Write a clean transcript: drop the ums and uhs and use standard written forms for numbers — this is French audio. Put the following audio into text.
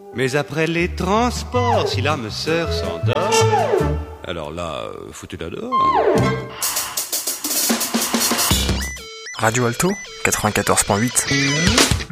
Mais après les transports, si l'âme sœur s'endort, alors là, foutez-la dehors. Radio Alto 94.8